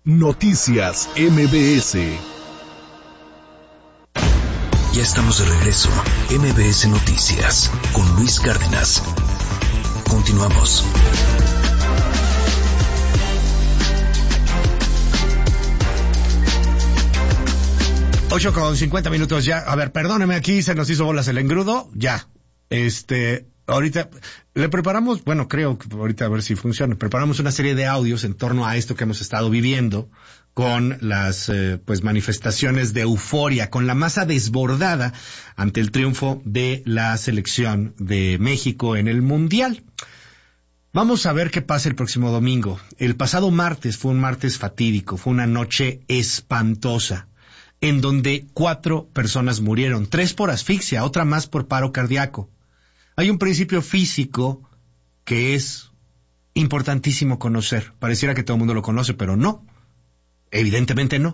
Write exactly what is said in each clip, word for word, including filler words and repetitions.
Noticias M B S. Ya estamos de regreso. M B S Noticias con Luis Cárdenas. Continuamos. Ocho con cincuenta minutos ya. A ver, perdóneme, aquí se nos hizo bolas el engrudo. Ya. Este, ahorita le preparamos, bueno, creo que ahorita a ver si funciona. Preparamos una serie de audios en torno a esto que hemos estado viviendo con las, eh, pues, manifestaciones de euforia, con la masa desbordada ante el triunfo de la selección de México en el Mundial. Vamos a ver qué pasa el próximo domingo. El pasado martes fue un martes fatídico, fue una noche espantosa, en donde cuatro personas murieron, tres por asfixia, otra más por paro cardíaco. Hay un principio físico que es importantísimo conocer. Pareciera que todo el mundo lo conoce, pero no. Evidentemente no.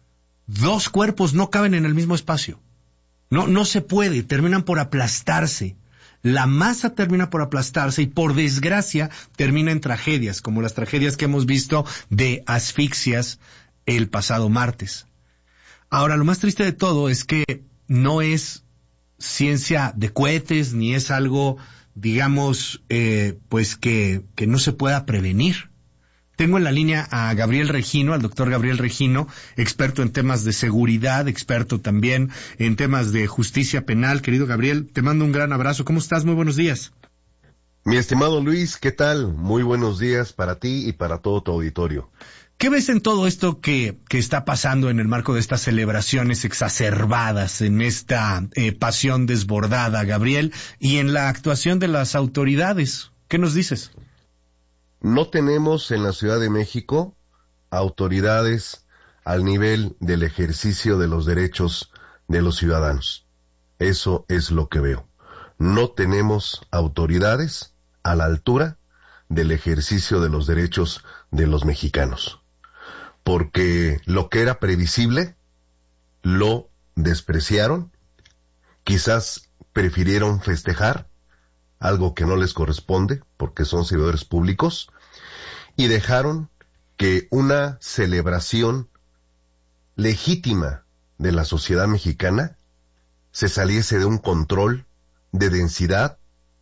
Dos cuerpos no caben en el mismo espacio. No, no se puede, terminan por aplastarse. La masa termina por aplastarse y, por desgracia, termina en tragedias, como las tragedias que hemos visto de asfixias el pasado martes. Ahora, lo más triste de todo es que no es ciencia de cohetes, ni es algo, digamos, eh, pues que, que no se pueda prevenir. Tengo en la línea a Gabriel Regino, al doctor Gabriel Regino, experto en temas de seguridad, experto también en temas de justicia penal. Querido Gabriel, te mando un gran abrazo. ¿Cómo estás? Muy buenos días. Mi estimado Luis, ¿qué tal? Muy buenos días para ti y para todo tu auditorio. ¿Qué ves en todo esto que, que está pasando en el marco de estas celebraciones exacerbadas, en esta eh, pasión desbordada, Gabriel, y en la actuación de las autoridades? ¿Qué nos dices? No tenemos en la Ciudad de México autoridades al nivel del ejercicio de los derechos de los ciudadanos. Eso es lo que veo. No tenemos autoridades a la altura del ejercicio de los derechos de los mexicanos. Porque lo que era previsible, lo despreciaron, quizás prefirieron festejar algo que no les corresponde, porque son servidores públicos, y dejaron que una celebración legítima de la sociedad mexicana se saliese de un control de densidad,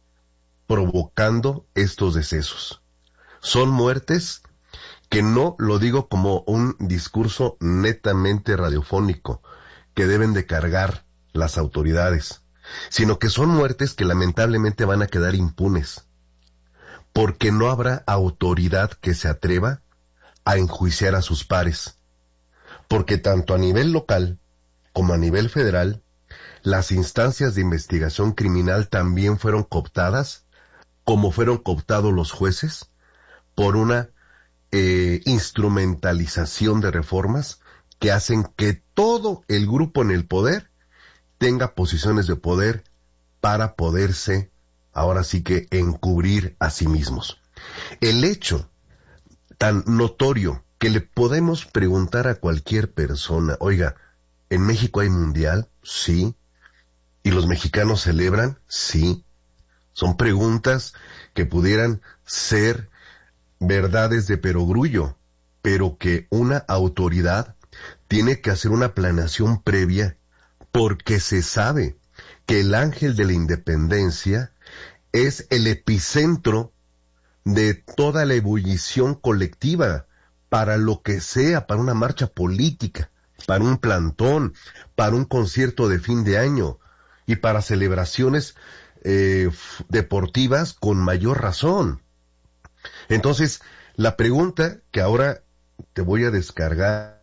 provocando estos decesos. Son muertes que no lo digo como un discurso netamente radiofónico que deben de cargar las autoridades, sino que son muertes que lamentablemente van a quedar impunes, porque no habrá autoridad que se atreva a enjuiciar a sus pares, porque tanto a nivel local como a nivel federal, las instancias de investigación criminal también fueron cooptadas, como fueron cooptados los jueces, por una eh, instrumentalización de reformas que hacen que todo el grupo en el poder tenga posiciones de poder para poderse, ahora sí que, encubrir a sí mismos. El hecho tan notorio que le podemos preguntar a cualquier persona, oiga, ¿en México hay mundial? Sí. ¿Y los mexicanos celebran? Sí. Son preguntas que pudieran ser verdades de perogrullo, pero que una autoridad tiene que hacer una planeación previa, porque se sabe que el ángel de la independencia es el epicentro de toda la ebullición colectiva, para lo que sea, para una marcha política, para un plantón, para un concierto de fin de año y para celebraciones eh, deportivas con mayor razón. Entonces, la pregunta que ahora te voy a descargar.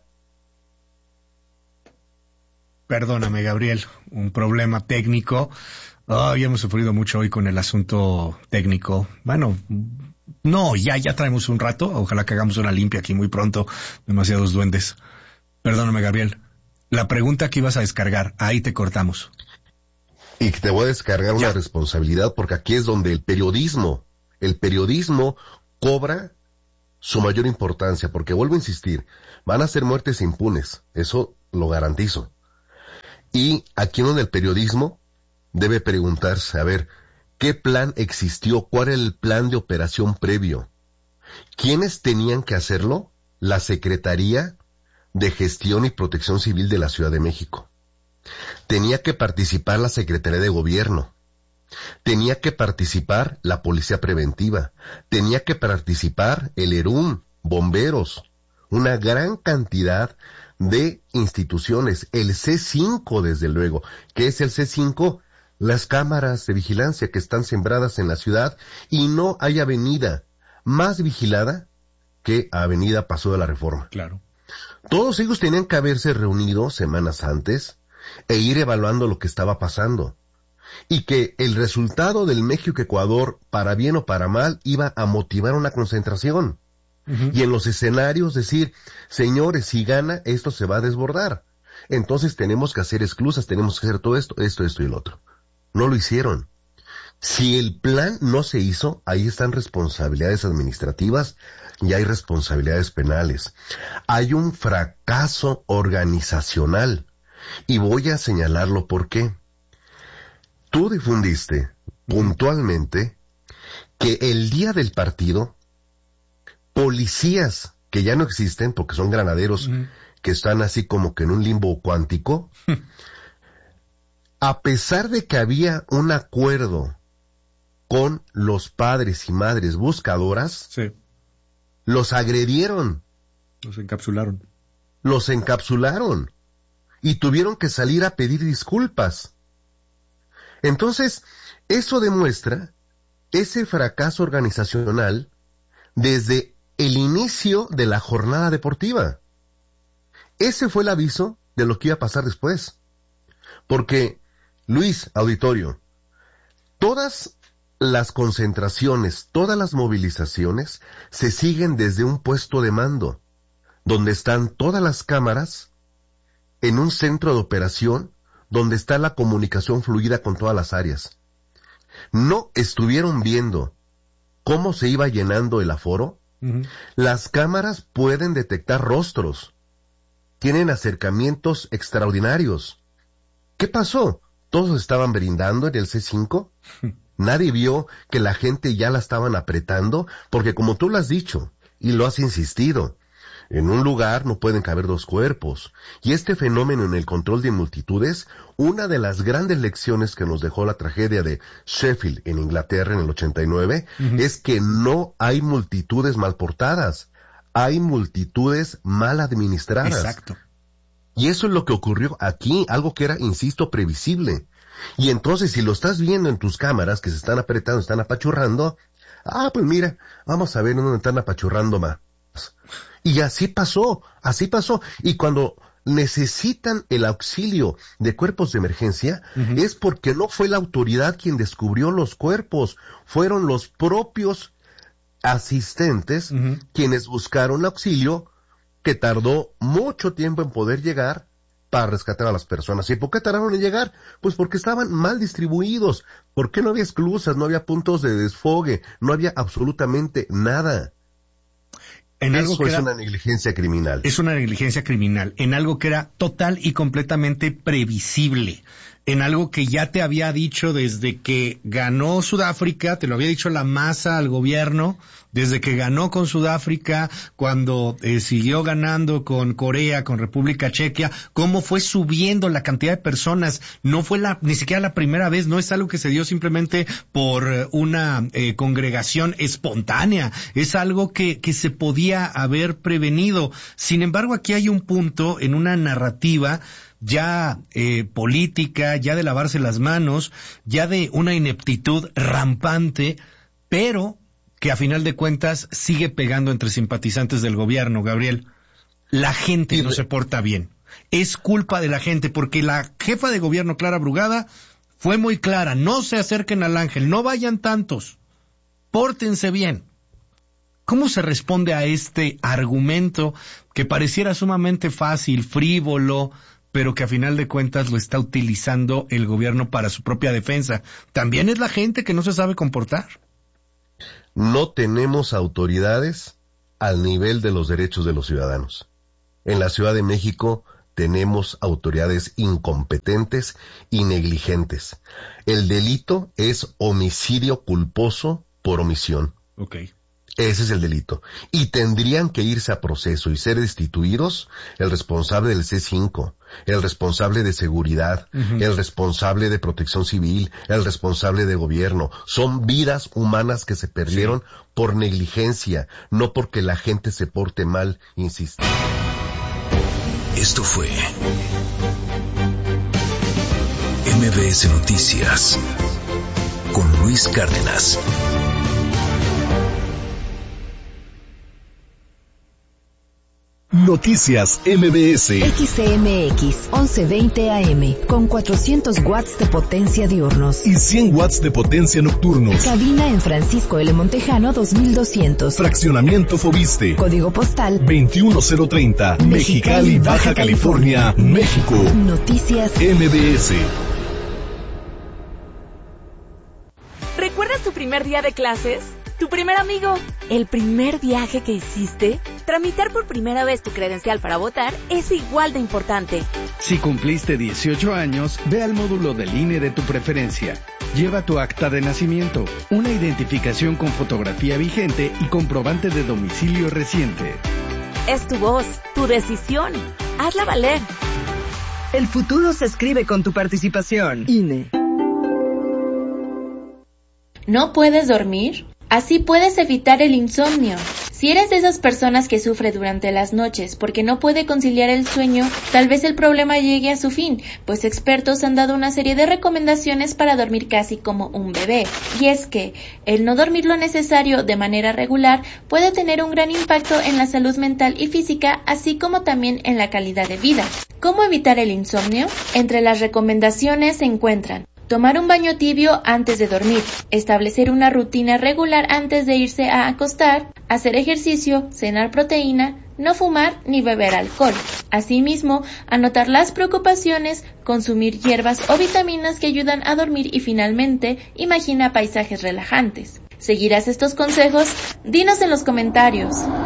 Perdóname, Gabriel, un problema técnico. Oh, ya hemos sufrido mucho hoy con el asunto técnico. Bueno, no, ya, ya traemos un rato. Ojalá que hagamos una limpia aquí muy pronto. Demasiados duendes. Perdóname, Gabriel. La pregunta que ibas a descargar, ahí te cortamos. Y te voy a descargar ya. Una responsabilidad, porque aquí es donde el periodismo, el periodismo cobra su mayor importancia, porque vuelvo a insistir, van a ser muertes impunes, eso lo garantizo. Y aquí donde el periodismo debe preguntarse, a ver, ¿qué plan existió? ¿Cuál era el plan de operación previo? ¿Quiénes tenían que hacerlo? la Secretaría de Gestión y Protección Civil de la Ciudad de México. Tenía que participar la Secretaría de Gobierno. Tenía que participar la Policía Preventiva. Tenía que participar el ERUM, bomberos, una gran cantidad de instituciones. El C cinco, desde luego. ¿Qué es el C cinco? Las cámaras de vigilancia que están sembradas en la ciudad, y no hay avenida más vigilada que Avenida Paso de la Reforma. Claro. Todos ellos tenían que haberse reunido semanas antes e ir evaluando lo que estaba pasando. Y que el resultado del México-Ecuador, para bien o para mal, iba a motivar una concentración. Uh-huh. Y en los escenarios decir, señores, si gana, esto se va a desbordar. Entonces tenemos que hacer esclusas, tenemos que hacer todo esto, esto, esto y el otro. No lo hicieron. Si el plan no se hizo, ahí están responsabilidades administrativas y hay responsabilidades penales. Hay un fracaso organizacional. Y voy a señalarlo por qué. Tú difundiste puntualmente que el día del partido, policías que ya no existen porque son granaderos uh-huh. que están así como que en un limbo cuántico, a pesar de que había un acuerdo con los padres y madres buscadoras, sí. los agredieron. Los encapsularon. Los encapsularon. Y tuvieron que salir a pedir disculpas. Entonces, eso demuestra ese fracaso organizacional desde el inicio de la jornada deportiva. Ese fue el aviso de lo que iba a pasar después. Porque, Luis, auditorio, todas las concentraciones, todas las movilizaciones se siguen desde un puesto de mando, donde están todas las cámaras en un centro de operación, donde está la comunicación fluida con todas las áreas. ¿No estuvieron viendo cómo se iba llenando el aforo? Uh-huh. Las cámaras pueden detectar rostros. Tienen acercamientos extraordinarios. ¿Qué pasó? ¿Todos estaban brindando en el C cinco? Nadie vio que la gente ya la estaban apretando, porque como tú lo has dicho, y lo has insistido, en un lugar no pueden caber dos cuerpos. Y este fenómeno en el control de multitudes, una de las grandes lecciones que nos dejó la tragedia de Sheffield en Inglaterra en el ochenta y nueve, uh-huh. es que no hay multitudes mal portadas, hay multitudes mal administradas. Exacto. Y eso es lo que ocurrió aquí, algo que era, insisto, previsible. Y entonces, si lo estás viendo en tus cámaras que se están apretando, están apachurrando, ah, pues mira, vamos a ver dónde están apachurrando más. Y así pasó, así pasó. Y cuando necesitan el auxilio de cuerpos de emergencia, uh-huh. es porque no fue la autoridad quien descubrió los cuerpos, fueron los propios asistentes uh-huh. quienes buscaron auxilio, que tardó mucho tiempo en poder llegar para rescatar a las personas. ¿Y por qué tardaron en llegar? Pues porque estaban mal distribuidos, porque no había esclusas, no había puntos de desfogue, no había absolutamente nada. En Eso algo que es era, una negligencia criminal. Es una negligencia criminal, en algo que era total y completamente previsible, en algo que ya te había dicho desde que ganó Sudáfrica, te lo había dicho la masa al gobierno, desde que ganó con Sudáfrica, cuando eh, siguió ganando con Corea, con República Checa, cómo fue subiendo la cantidad de personas. No fue la ni siquiera la primera vez, no es algo que se dio simplemente por una eh, congregación espontánea, es algo que, que se podía haber prevenido. Sin embargo, aquí hay un punto en una narrativa ya eh, política, ya de lavarse las manos, ya de una ineptitud rampante, pero que a final de cuentas sigue pegando entre simpatizantes del gobierno, Gabriel. La gente no se porta bien. Es culpa de la gente, porque la jefa de gobierno, Clara Brugada, fue muy clara. No se acerquen al ángel, no vayan tantos, pórtense bien. ¿Cómo se responde a este argumento que pareciera sumamente fácil, frívolo, pero que a final de cuentas lo está utilizando el gobierno para su propia defensa? También es la gente que no se sabe comportar. No tenemos autoridades al nivel de los derechos de los ciudadanos. En la Ciudad de México tenemos autoridades incompetentes y negligentes. El delito es homicidio culposo por omisión. Okay. Ese es el delito. Y tendrían que irse a proceso y ser destituidos el responsable del C cinco, el responsable de seguridad, uh-huh. el responsable de protección civil, el responsable de gobierno. Son vidas humanas que se perdieron sí. por negligencia, no porque la gente se porte mal, insisto. Esto fue M B S Noticias con Luis Cárdenas. Noticias M B S. X C M X once veinte A M con cuatrocientos watts de potencia diurnos y cien watts de potencia nocturnos. Cabina en Francisco L. Montejano dos mil doscientos. Fraccionamiento Fobiste. Código postal veintiuno cero treinta. Mexicali, Baja California, México. Noticias M B S. ¿Recuerdas tu primer día de clases? ¿Tu primer amigo? ¿El primer viaje que hiciste? Tramitar por primera vez tu credencial para votar es igual de importante. Si cumpliste dieciocho años, ve al módulo del I N E de tu preferencia. Lleva tu acta de nacimiento, una identificación con fotografía vigente y comprobante de domicilio reciente. Es tu voz, tu decisión. Hazla valer. El futuro se escribe con tu participación. I N E. ¿No puedes dormir? Así puedes evitar el insomnio. Si eres de esas personas que sufre durante las noches porque no puede conciliar el sueño, tal vez el problema llegue a su fin, pues expertos han dado una serie de recomendaciones para dormir casi como un bebé. Y es que el no dormir lo necesario de manera regular puede tener un gran impacto en la salud mental y física, así como también en la calidad de vida. ¿Cómo evitar el insomnio? Entre las recomendaciones se encuentran tomar un baño tibio antes de dormir, establecer una rutina regular antes de irse a acostar, hacer ejercicio, cenar proteína, no fumar ni beber alcohol. Asimismo, anotar las preocupaciones, consumir hierbas o vitaminas que ayudan a dormir y finalmente, imagina paisajes relajantes. ¿Seguirás estos consejos? Dinos en los comentarios.